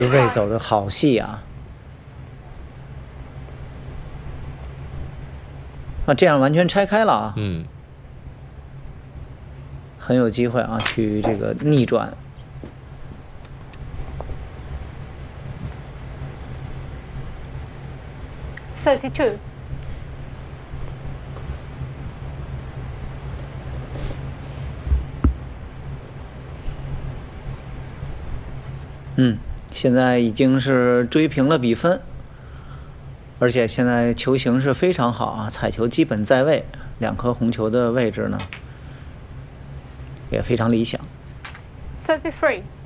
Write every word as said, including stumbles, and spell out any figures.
位走的好细啊！啊，这样完全拆开了啊！ 嗯， 很有机会啊，去这个逆转。 thirty-two. 嗯，现在已经是追平了比分，而且现在球形是非常好啊，彩球基本在位，两颗红球的位置呢也非常理想。 thirty-three.